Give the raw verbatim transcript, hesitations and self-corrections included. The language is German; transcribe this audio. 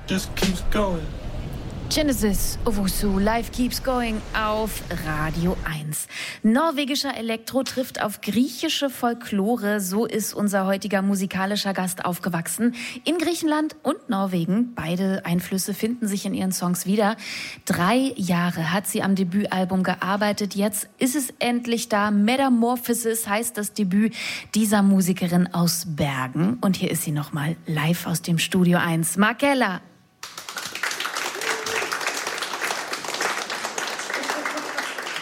just keeps going. Genesis Owusu, Life Keeps Going auf Radio eins. Norwegischer Elektro trifft auf griechische Folklore. So ist unser heutiger musikalischer Gast aufgewachsen. In Griechenland und Norwegen. Beide Einflüsse finden sich in ihren Songs wieder. Drei Jahre hat sie am Debütalbum gearbeitet. Jetzt ist es endlich da. Metamorphosis heißt das Debüt dieser Musikerin aus Bergen. Und hier ist sie nochmal live aus dem Studio eins. Markella.